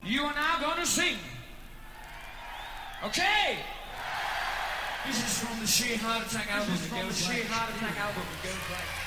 You are now going to sing. Okay? This is from the Sheer Heart Attack album. It goes like